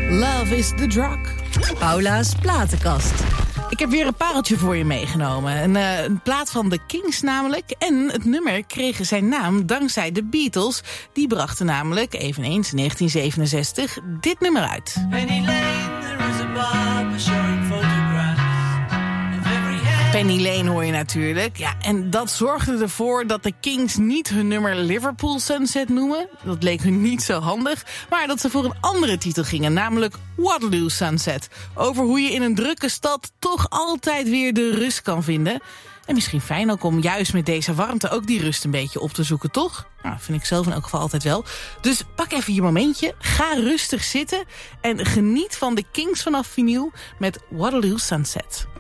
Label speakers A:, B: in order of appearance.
A: Love is the drug.
B: Paula's platenkast.
A: Ik heb weer een pareltje voor je meegenomen. Een plaat van de Kings namelijk. En het nummer kreeg zijn naam dankzij de Beatles. Die brachten namelijk, eveneens in 1967, dit nummer uit.
C: Penny Lane, there is a barber showing photographs of every hair.
A: Penny Lane hoor je natuurlijk. Ja, en dat zorgde ervoor dat de Kings niet hun nummer Liverpool Sunset noemen. Dat leek hun niet zo handig. Maar dat ze voor een andere titel gingen, namelijk Waterloo Sunset. Over hoe je in een drukke stad toch altijd weer de rust kan vinden. En misschien fijn ook om juist met deze warmte ook die rust een beetje op te zoeken, toch? Nou, vind ik zelf in elk geval altijd wel. Dus pak even je momentje, ga rustig zitten en geniet van de Kings vanaf vinyl met Waterloo Sunset.